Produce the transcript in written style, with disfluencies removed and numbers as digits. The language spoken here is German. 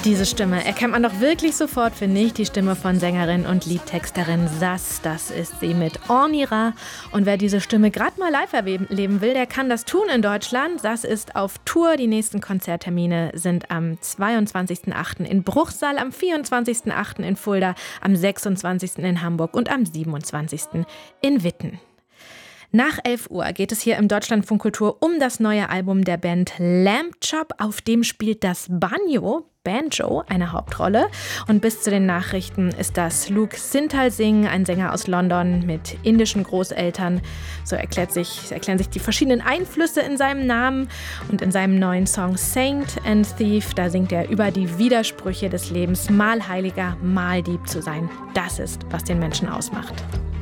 Diese Stimme erkennt man doch wirklich sofort, finde ich. Die Stimme von Sängerin und Liedtexterin Saz, das ist sie mit On ira. Und wer diese Stimme gerade mal live erleben will, der kann das tun in Deutschland. Saz ist auf Tour. Die nächsten Konzerttermine sind am 22.08. in Bruchsal, am 24.08. in Fulda, am 26. in Hamburg und am 27. in Witten. Nach 11 Uhr geht es hier im Deutschlandfunk Kultur um das neue Album der Band Lamb Chop. Auf dem spielt das Banjo eine Hauptrolle. Und bis zu den Nachrichten ist das Luke Sintalsingh, ein Sänger aus London mit indischen Großeltern. So erklären sich die verschiedenen Einflüsse in seinem Namen. Und in seinem neuen Song Saint and Thief, da singt er über die Widersprüche des Lebens, mal Heiliger, mal Dieb zu sein. Das ist, was den Menschen ausmacht.